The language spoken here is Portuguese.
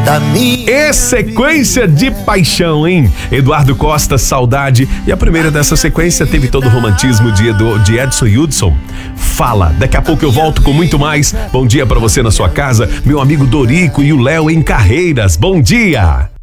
da minha. E sequência de paixão, hein? Eduardo Costa, Saudade. E a primeira dessa sequência teve todo o romantismo de Edson Hudson. Fala, daqui a pouco eu volto com muito mais. Bom dia pra você na sua casa, meu amigo Dorico e o Léo em Carreiras. Bom dia!